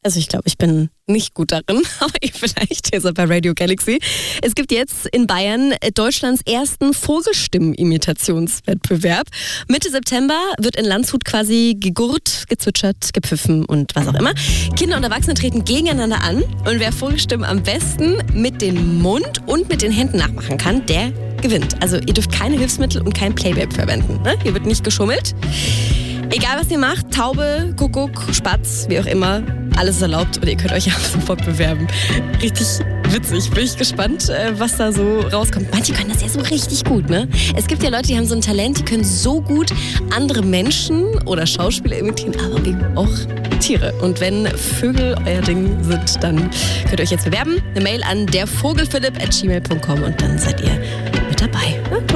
Also ich glaube, ich bin nicht gut darin, aber ihr vielleicht. Ihr seid bei Radio Galaxy. Es gibt jetzt in Bayern Deutschlands ersten Vogelstimmen-Imitationswettbewerb. Mitte September wird in Landshut quasi gegurrt, gezwitschert, gepfiffen und was auch immer. Kinder und Erwachsene treten gegeneinander an und wer Vogelstimmen am besten mit dem Mund und mit den Händen nachmachen kann, der gewinnt. Also ihr dürft keine Hilfsmittel und kein Playback verwenden. Ne? Hier wird nicht geschummelt. Egal was ihr macht, Taube, Kuckuck, Spatz, wie auch immer, alles ist erlaubt und ihr könnt euch ja sofort bewerben. Richtig witzig, bin ich gespannt, was da so rauskommt. Manche können das ja so richtig gut, ne? Es gibt ja Leute, die haben so ein Talent, die können so gut andere Menschen oder Schauspieler imitieren, aber eben auch Tiere. Und wenn Vögel euer Ding sind, dann könnt ihr euch jetzt bewerben. Eine Mail an dervogelphilipp@gmail.com und dann seid ihr mit dabei.